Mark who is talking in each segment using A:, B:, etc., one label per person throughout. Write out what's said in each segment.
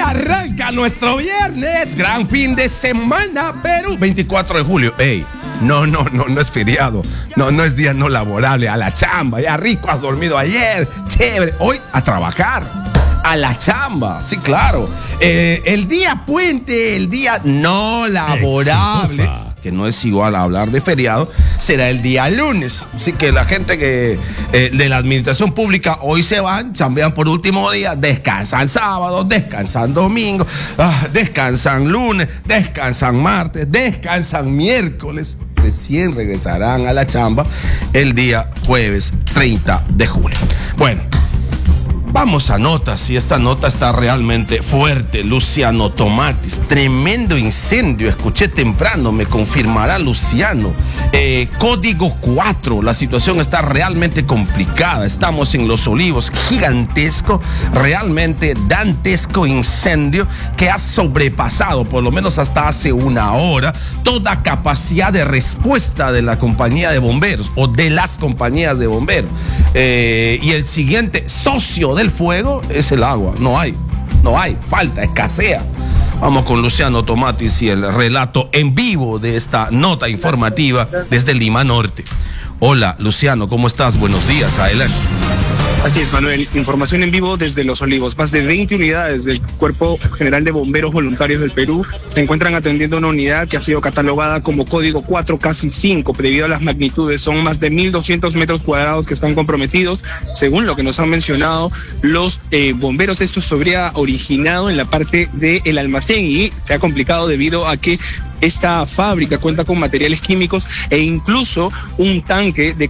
A: arranca nuestro viernes, gran fin de semana, Perú, 24 de julio. Ey, no es feriado, no es día no laborable, a la chamba, ya rico, has dormido ayer, chévere, hoy a trabajar. A la chamba, sí, claro. El día puente, el día no laborable, exitosa, que no es igual a hablar de feriado, será el día lunes. Así que la gente que de la administración pública hoy se van, chambean por último día, descansan sábado, descansan domingo, descansan lunes, descansan martes, descansan miércoles. Recién regresarán a la chamba el día jueves 30 de julio. Bueno, vamos a notas, y esta nota está realmente fuerte. Luciano Tomatis, tremendo incendio, escuché temprano, me confirmará Luciano. Código 4, la situación está realmente complicada, estamos en Los Olivos, gigantesco, realmente dantesco incendio que ha sobrepasado, por lo menos hasta hace una hora, toda capacidad de respuesta de la compañía de bomberos, o de las compañías de bomberos. Y el siguiente socio del fuego es el agua. No hay, falta, escasea. Vamos con Luciano Tomatis y el relato en vivo de esta nota informativa desde Lima Norte. Hola, Luciano, ¿cómo estás? Buenos días, adelante.
B: Así es, Manuel. Información en vivo desde Los Olivos. Más de 20 unidades del Cuerpo General de Bomberos Voluntarios del Perú se encuentran atendiendo una unidad que ha sido catalogada como código 4, casi 5, debido a las magnitudes. Son más de 1.200 metros cuadrados que están comprometidos. Según lo que nos han mencionado los bomberos, esto se habría originado en la parte del almacén y se ha complicado debido a que esta fábrica cuenta con materiales químicos e incluso un tanque de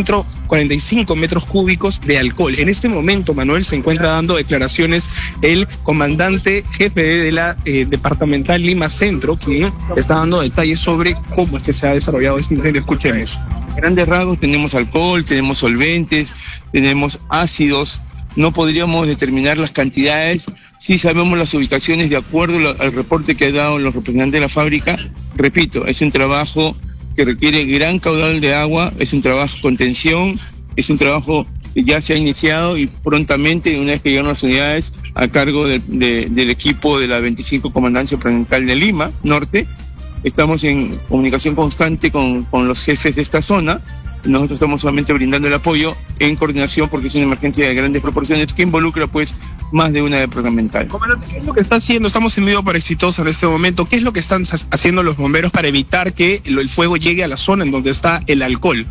B: 45 metros cúbicos de alcohol. En este momento, Manuel, se encuentra dando declaraciones el comandante jefe de la departamental Lima Centro, quien está dando detalles sobre cómo es que se ha desarrollado este incendio. Escuchen eso.
C: Grandes rasgos, tenemos alcohol, tenemos solventes, tenemos ácidos. No podríamos determinar las cantidades. Sí sabemos las ubicaciones de acuerdo al reporte que han dado los representantes de la fábrica. Repito, es un trabajo que requiere gran caudal de agua, es un trabajo con tensión, es un trabajo que ya se ha iniciado y prontamente, una vez que llegan las unidades a cargo del equipo de la 25 Comandancia Operacional de Lima Norte, estamos en comunicación constante con los jefes de esta zona. Nosotros estamos solamente brindando el apoyo en coordinación porque es una emergencia de grandes proporciones que involucra pues más de una departamental.
B: Comandante, ¿qué es lo que está haciendo? Estamos en medio para Exitosa en este momento. ¿Qué es lo que están haciendo los bomberos para evitar que el fuego llegue a la zona en donde está el alcohol?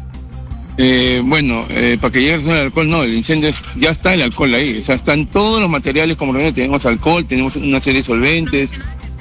C: Para que llegue a la zona del alcohol, no, el incendio ya está el alcohol ahí. O sea, están todos los materiales, como tenemos alcohol, tenemos una serie de solventes.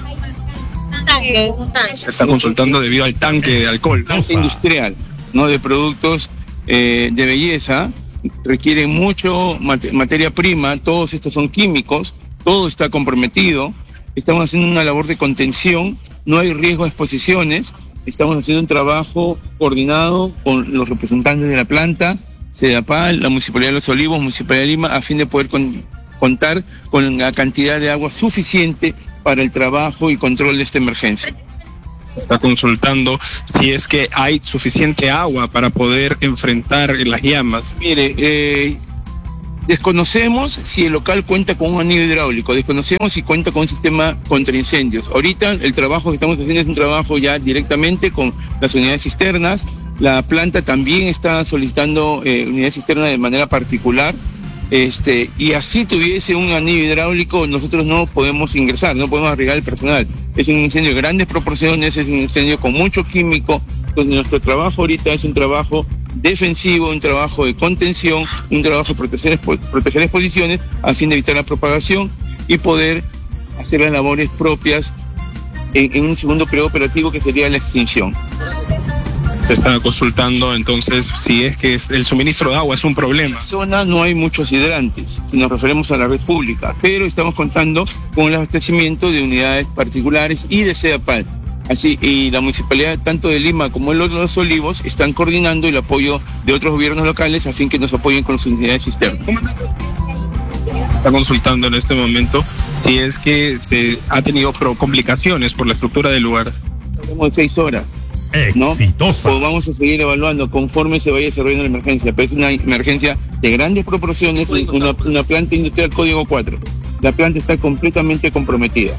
B: Se está consultando debido al tanque de alcohol.
C: Tanque industrial, ¿no? De productos de belleza, requieren mucho materia prima, todos estos son químicos, todo está comprometido. Estamos haciendo una labor de contención, no hay riesgo de exposiciones, estamos haciendo un trabajo coordinado con los representantes de la planta, CEDAPAL, la Municipalidad de Los Olivos, Municipalidad de Lima, a fin de poder contar con la cantidad de agua suficiente para el trabajo y control de esta emergencia.
B: Se está consultando si es que hay suficiente agua para poder enfrentar las llamas.
C: Mire, desconocemos si el local cuenta con un anillo hidráulico, desconocemos si cuenta con un sistema contra incendios. Ahorita el trabajo que estamos haciendo es un trabajo ya directamente con las unidades cisternas. La planta también está solicitando unidades cisternas de manera particular. Y así tuviese un anillo hidráulico, nosotros no podemos ingresar, no podemos arriesgar el personal. Es un incendio de grandes proporciones, es un incendio con mucho químico. Entonces nuestro trabajo ahorita es un trabajo defensivo, un trabajo de contención, un trabajo de proteger exposiciones a fin de evitar la propagación y poder hacer las labores propias en un segundo periodo operativo que sería la extinción.
B: Se está consultando entonces si es que el suministro de agua es un problema.
C: En la zona no hay muchos hidrantes, si nos referimos a la red pública, pero estamos contando con el abastecimiento de unidades particulares y de CEDAPAL. Así, y la municipalidad tanto de Lima como de Los Olivos están coordinando el apoyo de otros gobiernos locales a fin que nos apoyen con sus unidades cisternas.
B: Está consultando en este momento si es que se ha tenido complicaciones por la estructura del lugar.
C: Tenemos 6 horas.
A: Exitosa.
C: Pues vamos a seguir evaluando conforme se vaya desarrollando la emergencia, pero es una emergencia de grandes proporciones, una planta industrial código 4. la planta está completamente comprometida.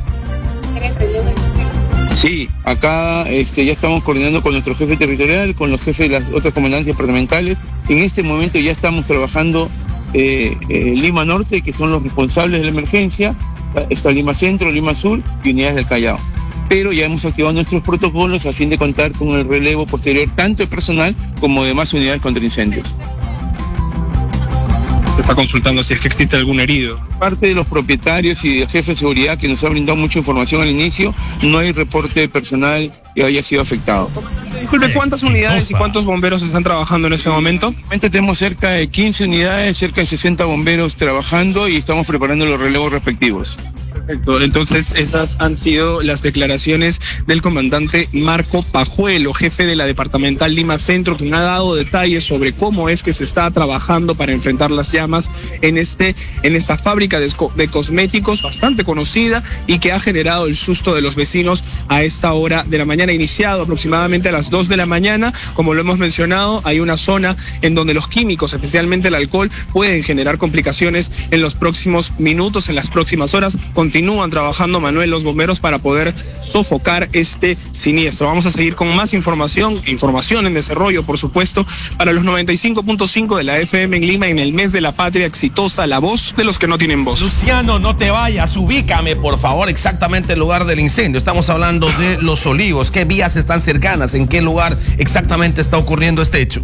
C: Sí, acá ya estamos coordinando con nuestro jefe territorial, con los jefes de las otras comandancias departamentales. En este momento ya estamos trabajando Lima Norte, que son los responsables de la emergencia, está Lima Centro, Lima Sur y unidades del Callao. Pero ya hemos activado nuestros protocolos a fin de contar con el relevo posterior tanto de personal como de demás unidades contra incendios.
B: Se está consultando si es que existe algún herido.
C: Parte de los propietarios y del jefe de seguridad que nos ha brindado mucha información al inicio, no hay reporte de personal que haya sido afectado.
B: Disculpe, ¿cuántas unidades y cuántos bomberos están trabajando en este momento?
C: Actualmente tenemos cerca de 15 unidades, cerca de 60 bomberos trabajando y estamos preparando los relevos respectivos.
B: Perfecto, entonces esas han sido las declaraciones del comandante Marco Pajuelo, jefe de la departamental Lima Centro, quien ha dado detalles sobre cómo es que se está trabajando para enfrentar las llamas en esta fábrica de cosméticos bastante conocida y que ha generado el susto de los vecinos a esta hora de la mañana, iniciado aproximadamente a las 2 de la mañana. Como lo hemos mencionado, hay una zona en donde los químicos, especialmente el alcohol, pueden generar complicaciones en los próximos minutos, en las próximas horas. Continúan trabajando, Manuel, los bomberos para poder sofocar este siniestro. Vamos a seguir con más información en desarrollo, por supuesto, para los 95.5 de la FM en Lima en el mes de la patria exitosa, la voz de los que no tienen voz.
A: Luciano, no te vayas, ubícame, por favor, exactamente el lugar del incendio. Estamos hablando de Los Olivos. ¿Qué vías están cercanas? ¿En qué lugar exactamente está ocurriendo este hecho?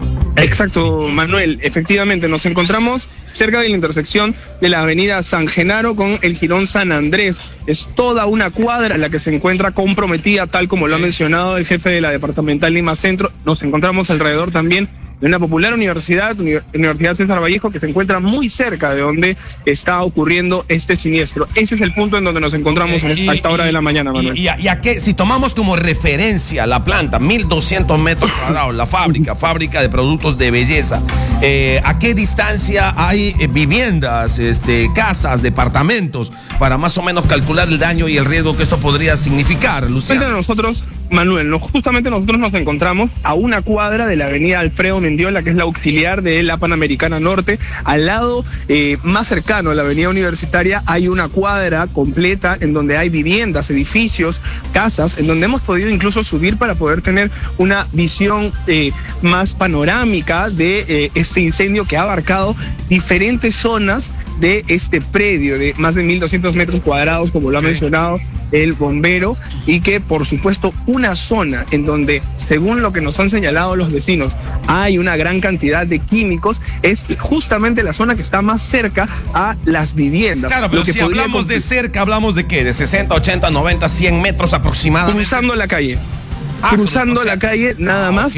B: Exacto, Manuel. Efectivamente, nos encontramos cerca de la intersección de la avenida San Genaro con el jirón San Andrés. Es toda una cuadra la que se encuentra comprometida, tal como lo ha mencionado el jefe de la departamental Lima Centro. Nos encontramos alrededor también de una popular universidad, Universidad César Vallejo, que se encuentra muy cerca de donde está ocurriendo este siniestro. Ese es el punto en donde nos encontramos a esta hora de la mañana, Manuel.
A: ¿Y a qué? Si tomamos como referencia la planta, 1.200 metros cuadrados, la fábrica de productos de belleza, ¿a qué distancia hay viviendas, casas, departamentos, para más o menos calcular el daño y el riesgo que esto podría significar, Luciano?
B: Nosotros, Manuel, justamente nosotros nos encontramos a una cuadra de la avenida Alfredo Mendiola, que es la auxiliar de la Panamericana Norte. Al lado más cercano a la avenida Universitaria hay una cuadra completa en donde hay viviendas, edificios, casas, en donde hemos podido incluso subir para poder tener una visión más panorámica de este incendio que ha abarcado diferentes zonas de este predio de más de 1.200 metros cuadrados, como lo ha mencionado el bombero, y que por supuesto una zona en donde, según lo que nos han señalado los vecinos, hay una gran cantidad de químicos, es justamente la zona que está más cerca a las viviendas.
A: Claro, pero si hablamos de cerca, ¿hablamos de qué? ¿De 60, 80, 90, 100 metros aproximadamente?
B: Cruzando la calle. Cruzando la calle, nada más.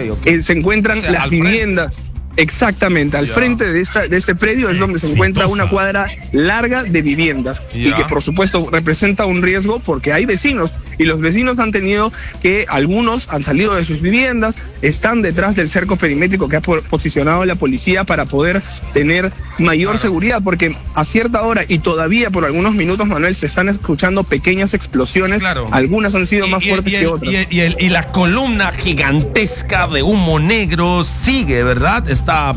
B: Se encuentran las viviendas. Exactamente, al frente de este predio es donde se encuentra una cuadra larga de viviendas y que por supuesto representa un riesgo porque hay vecinos y los vecinos han tenido que, algunos han salido de sus viviendas, están detrás del cerco perimétrico que ha posicionado la policía para poder tener mayor seguridad, porque a cierta hora y todavía por algunos minutos, Manuel, se están escuchando pequeñas explosiones, algunas han sido más fuertes que otras.
A: Y la columna gigantesca de humo negro sigue, ¿verdad? Está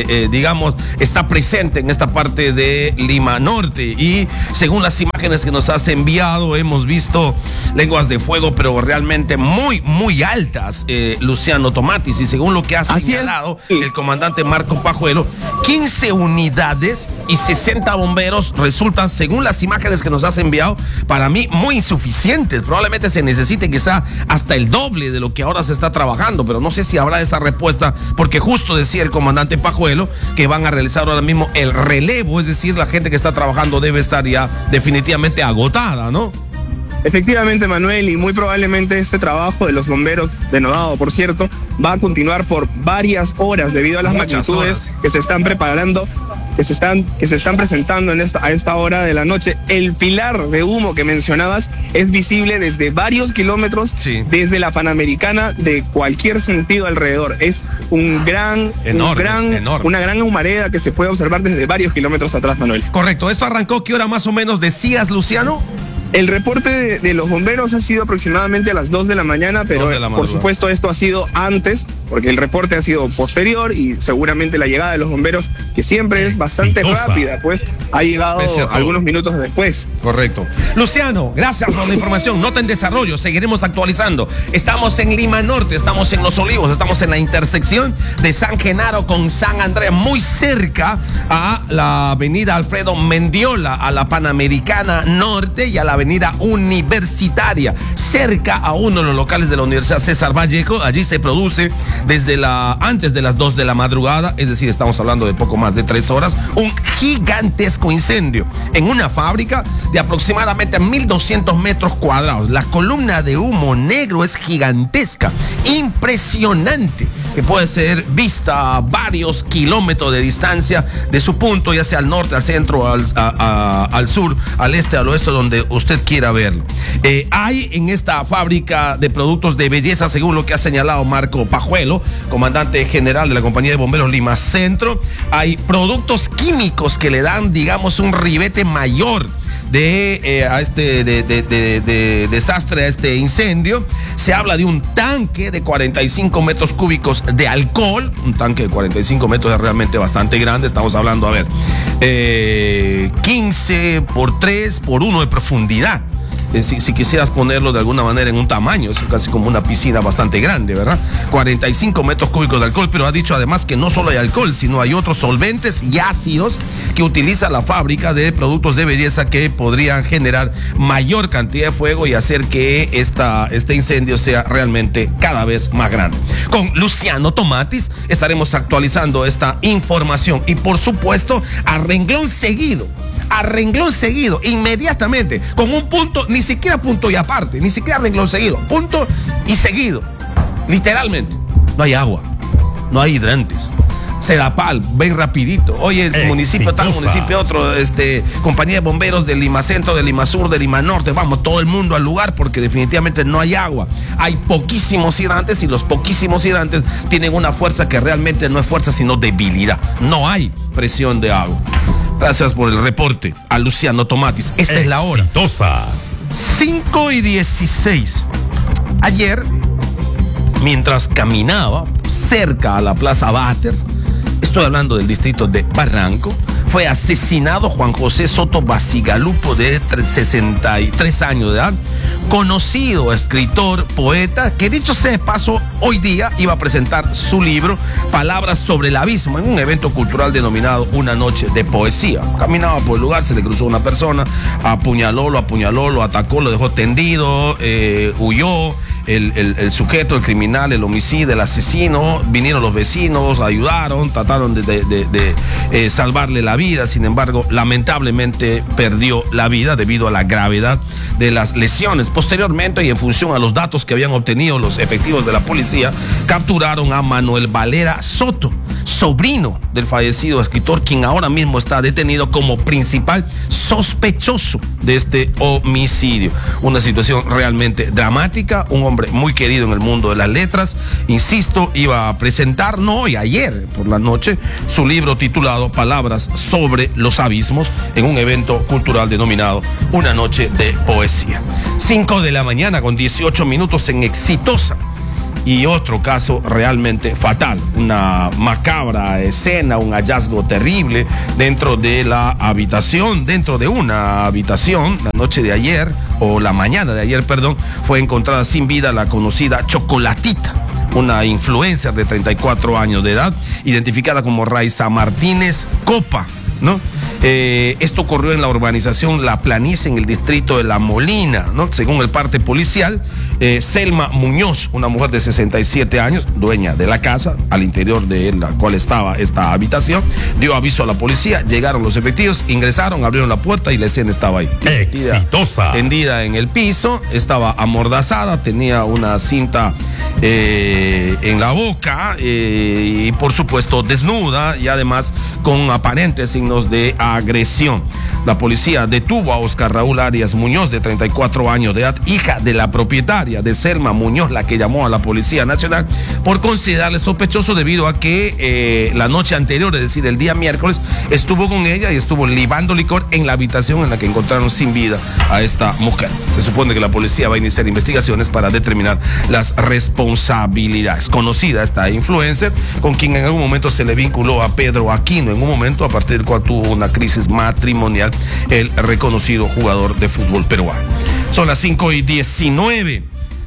A: presente en esta parte de Lima Norte y según las imágenes que nos has enviado hemos visto lenguas de fuego pero realmente muy muy altas, Luciano Tomatis, y según lo que ha señalado el comandante Marco Pajuelo, 15 unidades y 60 bomberos resultan, según las imágenes que nos has enviado, para mí muy insuficientes. Probablemente se necesite quizá hasta el doble de lo que ahora se está trabajando, pero no sé si habrá esa respuesta, porque justo decía el comandante Pajuelo que van a realizar ahora mismo el relevo, es decir, la gente que está trabajando debe estar ya definitivamente agotada, ¿no?
B: Efectivamente, Manuel, y muy probablemente este trabajo de los bomberos de Nodado, por cierto, va a continuar por varias horas debido a las magnitudes que se están preparando, que se están presentando a esta hora de la noche. El pilar de humo que mencionabas es visible desde varios kilómetros, desde la Panamericana, de cualquier sentido alrededor. Es una gran humareda que se puede observar desde varios kilómetros atrás, Manuel.
A: Correcto. ¿Esto arrancó qué hora más o menos decías, Luciano?
B: El reporte de los bomberos ha sido aproximadamente a las 2 de la mañana, pero por supuesto esto ha sido antes, porque el reporte ha sido posterior y seguramente la llegada de los bomberos, que siempre es bastante rápida, pues ha llegado algunos minutos después.
A: Correcto. Luciano, gracias por la información. Nota en desarrollo, seguiremos actualizando. Estamos en Lima Norte, estamos en Los Olivos, estamos en la intersección de San Genaro con San Andrés, muy cerca a la avenida Alfredo Mendiola, a la Panamericana Norte y a la avenida Universitaria, cerca a uno de los locales de la Universidad César Vallejo. Allí se produce desde antes de las 2 de la madrugada, es decir, estamos hablando de poco más de 3 horas, un gigantesco incendio en una fábrica de aproximadamente 1.200 metros cuadrados. La columna de humo negro es gigantesca, impresionante, que puede ser vista a varios kilómetros de distancia de su punto, ya sea al norte, al centro, al sur, al este, al oeste, donde usted quiera verlo. Hay en esta fábrica de productos de belleza, según lo que ha señalado Marco Pajuelo, comandante general de la compañía de bomberos Lima Centro, hay productos químicos que le dan, digamos, un ribete mayor a este desastre, a este incendio. Se habla de un tanque de 45 metros cúbicos de alcohol. Un tanque de 45 metros es realmente bastante grande. Estamos hablando, 15 por 3 por 1 de profundidad. Si quisieras ponerlo de alguna manera en un tamaño, es casi como una piscina bastante grande, ¿verdad? 45 metros cúbicos de alcohol, pero ha dicho además que no solo hay alcohol, sino hay otros solventes y ácidos que utiliza la fábrica de productos de belleza que podrían generar mayor cantidad de fuego y hacer que este incendio sea realmente cada vez más grande. Con Luciano Tomatis estaremos actualizando esta información y, por supuesto, a renglón seguido, inmediatamente, con un punto, ni siquiera punto y aparte, ni siquiera renglón seguido, punto y seguido, literalmente. No hay agua, no hay hidrantes. Sedapal, ven rapidito. Oye, municipio tal, municipio otro, compañía de bomberos de Lima Centro, de Lima Sur, de Lima Norte, vamos, todo el mundo al lugar porque definitivamente no hay agua. Hay poquísimos hidrantes y los poquísimos hidrantes tienen una fuerza que realmente no es fuerza, sino debilidad. No hay presión de agua. Gracias por el reporte a Luciano Tomatis. Esta es la hora. 5:16. Ayer, mientras caminaba cerca a la Plaza Batters, estoy hablando del distrito de Barranco, fue asesinado Juan José Soto Basigalupo, de 63 años de edad, conocido escritor, poeta, que dicho sea de paso, hoy día iba a presentar su libro Palabras sobre el Abismo en un evento cultural denominado Una Noche de Poesía. Caminaba por el lugar, se le cruzó una persona, lo apuñaló, lo atacó, lo dejó tendido, huyó. El sujeto, el criminal, el homicida, el asesino, vinieron los vecinos, ayudaron, trataron de salvarle la vida. Sin embargo, lamentablemente perdió la vida debido a la gravedad de las lesiones. Posteriormente, y en función a los datos que habían obtenido los efectivos de la policía, capturaron a Manuel Valera Soto, sobrino del fallecido escritor, quien ahora mismo está detenido como principal sospechoso de este homicidio. Una situación realmente dramática. Un hombre muy querido en el mundo de las letras, insisto, iba a presentar, no hoy, ayer por la noche, su libro titulado Palabras sobre los Abismos en un evento cultural denominado Una Noche de Poesía. 5 de la mañana con 18 minutos en Exitosa. Y otro caso realmente fatal, una macabra escena, un hallazgo terrible dentro de una habitación, la noche de ayer, o la mañana de ayer, perdón, fue encontrada sin vida la conocida Chocolatita, una influencer de 34 años de edad, identificada como Raiza Martínez Copa, ¿no? Esto ocurrió en la urbanización La Planicie, en el distrito de La Molina, ¿no? Según el parte policial, Selma Muñoz, una mujer de 67 años, dueña de la casa al interior de la cual estaba esta habitación, dio aviso a la policía, llegaron los efectivos, ingresaron, abrieron la puerta y la escena estaba ahí.
D: Exitosa.
A: Tendida en el piso, estaba amordazada, tenía una cinta en la boca y por supuesto desnuda y además con aparentes signos de agresión. La policía detuvo a Oscar Raúl Arias Muñoz, de 34 años de edad, hija de la propietaria de Selma Muñoz, la que llamó a la Policía Nacional, por considerarle sospechoso debido a que la noche anterior, es decir, el día miércoles, estuvo con ella y estuvo libando licor en la habitación en la que encontraron sin vida a esta mujer. Se supone que la policía va a iniciar investigaciones para determinar las responsabilidades. Conocida esta influencer, con quien en algún momento se le vinculó a Pedro Aquino, en un momento a partir del cual tuvo una crisis matrimonial el reconocido jugador de fútbol peruano. Son las 5:19.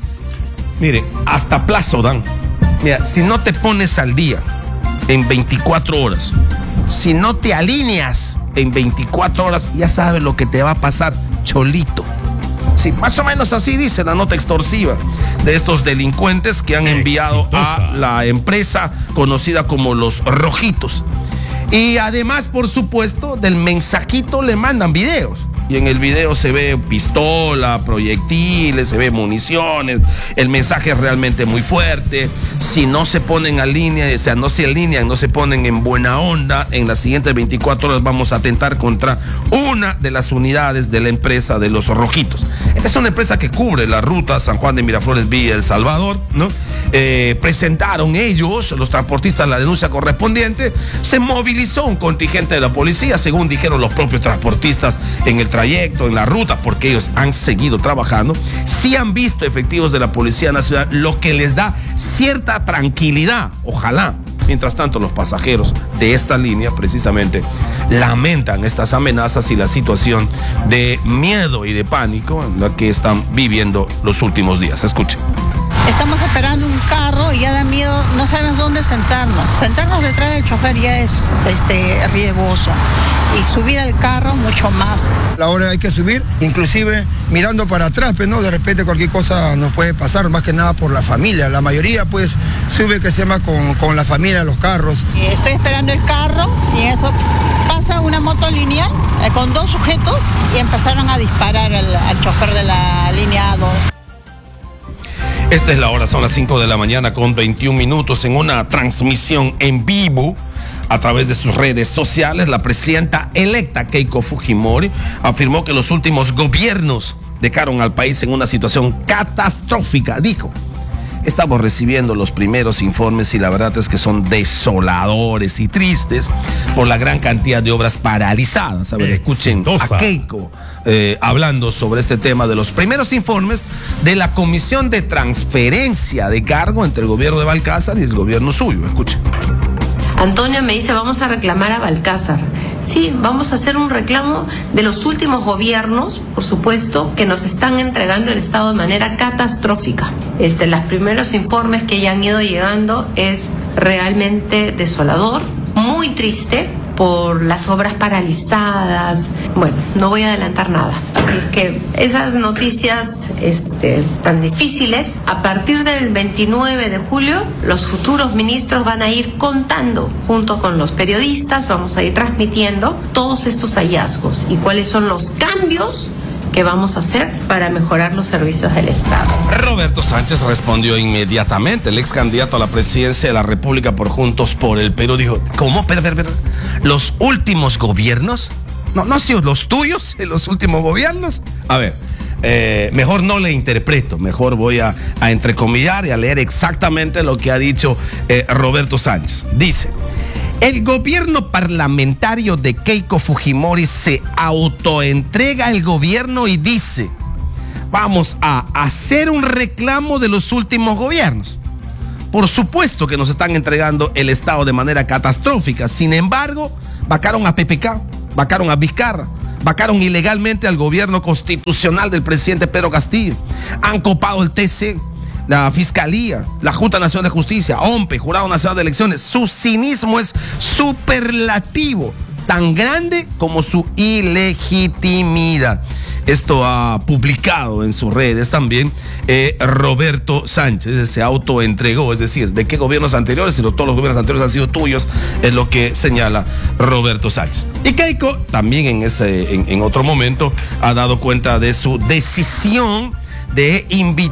A: Mire, hasta plazo dan. Mira, si no te pones al día en 24 horas, si no te alineas en 24 horas, ya sabes lo que te va a pasar, cholito. Sí, más o menos así dice la nota extorsiva de estos delincuentes que han enviado a la empresa conocida como Los Rojitos. Y además, por supuesto, del mensajito le mandan videos. Y en el video se ve pistola, proyectiles, se ve municiones. El mensaje es realmente muy fuerte. Si no se ponen a línea, o sea, no se alinean, no se ponen en buena onda, en las siguientes 24 horas vamos a atentar contra una de las unidades de la empresa de Los Rojitos. Esta es una empresa que cubre la ruta San Juan de Miraflores vía El Salvador, ¿no? Presentaron ellos, los transportistas, la denuncia correspondiente. Se movilizó un contingente de la policía, según dijeron los propios transportistas, en el trayecto, en la ruta, porque ellos han seguido trabajando. Sí han visto efectivos de la Policía Nacional, lo que les da cierta tranquilidad, ojalá. Mientras tanto, los pasajeros de esta línea precisamente lamentan estas amenazas y la situación de miedo y de pánico en la que están viviendo los últimos días. Escuchen.
D: Estamos esperando un carro y ya da miedo, no sabemos dónde sentarnos. Sentarnos detrás del chofer ya es riesgoso. Y subir al carro mucho más.
E: Ahora hay que subir, inclusive mirando para atrás, pero no, de repente cualquier cosa nos puede pasar, más que nada por la familia. La mayoría pues sube que se llama con la familia, los carros.
D: Estoy esperando el carro y eso pasa una moto lineal con dos sujetos y empezaron a disparar al chofer de la línea 2.
A: Esta es la hora, son las 5 de la mañana con 21 minutos. En una transmisión en vivo a través de sus redes sociales, la presidenta electa Keiko Fujimori afirmó que los últimos gobiernos dejaron al país en una situación catastrófica. Dijo: estamos recibiendo los primeros informes y la verdad es que son desoladores y tristes por la gran cantidad de obras paralizadas. A ver, escuchen a Keiko hablando sobre este tema de los primeros informes de la Comisión de Transferencia de Cargo entre el gobierno de Balcázar y el gobierno suyo. Escuchen.
F: Antonio me dice, vamos a reclamar a Balcázar. Sí, vamos a hacer un reclamo de los últimos gobiernos, por supuesto, que nos están entregando el Estado de manera catastrófica. Los primeros informes que ya han ido llegando es realmente desolador, muy triste por las obras paralizadas. Bueno, no voy a adelantar nada. Así que esas noticias tan difíciles, a partir del 29 de julio, los futuros ministros van a ir contando junto con los periodistas, vamos a ir transmitiendo todos estos hallazgos y cuáles son los cambios que vamos a hacer para mejorar los servicios del Estado.
A: Roberto Sánchez respondió inmediatamente. El ex candidato a la presidencia de la República por Juntos por el Perú dijo: ¿cómo? Pero, ¿los últimos gobiernos? No han sido los tuyos en los últimos gobiernos. A ver, mejor no le interpreto, mejor voy a entrecomillar y a leer exactamente lo que ha dicho Roberto Sánchez. Dice: el gobierno parlamentario de Keiko Fujimori se autoentrega el gobierno y dice: vamos a hacer un reclamo de los últimos gobiernos. Por supuesto que nos están entregando el Estado de manera catastrófica. Sin embargo, vacaron a PPK, vacaron a Vizcarra, vacaron ilegalmente al gobierno constitucional del presidente Pedro Castillo, han copado el TC, la Fiscalía, la Junta Nacional de Justicia, OMPE, Jurado Nacional de Elecciones. Su cinismo es superlativo, tan grande como su ilegitimidad. Esto ha publicado en sus redes también Roberto Sánchez. Se autoentregó, es decir, de qué gobiernos anteriores, si todos los gobiernos anteriores han sido tuyos, es lo que señala Roberto Sánchez. Y Keiko también en otro momento ha dado cuenta de su decisión de invitar